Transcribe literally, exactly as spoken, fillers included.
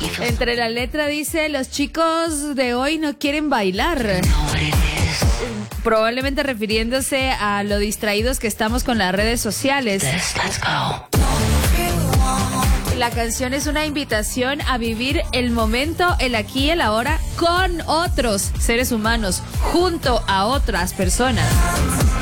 Entre la letra dice, los chicos de hoy no quieren bailar. Probablemente refiriéndose a lo distraídos que estamos con las redes sociales. La canción es una invitación a vivir el momento, el aquí y el ahora con otros seres humanos, junto a otras personas.